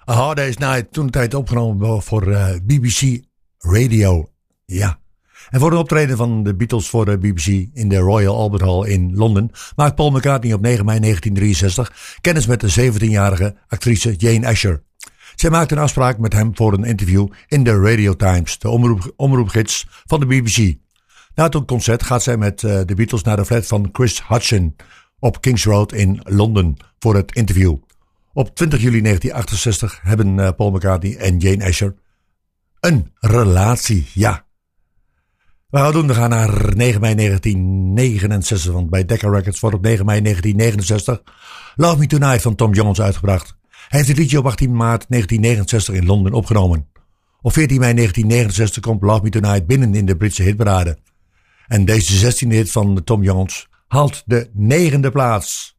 A Hard Day's Night, toen de tijd opgenomen voor BBC Radio. Ja. En voor een optreden van de Beatles voor de BBC in de Royal Albert Hall in Londen maakt Paul McCartney op 9 mei 1963 kennis met de 17-jarige actrice Jane Asher. Zij maakt een afspraak met hem voor een interview in de Radio Times, de omroepgids van de BBC. Na het concert gaat zij met de Beatles naar de flat van Chris Hutchin op Kings Road in Londen voor het interview. Op 20 juli 1968 hebben Paul McCartney en Jane Asher een relatie, ja. We gaan naar 9 mei 1969, want bij Decca Records wordt op 9 mei 1969 Love Me Tonight van Tom Jones uitgebracht. Hij heeft het liedje op 18 maart 1969 in Londen opgenomen. Op 14 mei 1969 komt Love Me Tonight binnen in de Britse hitparade. En deze 16e hit van Tom Jones haalt de 9e plaats.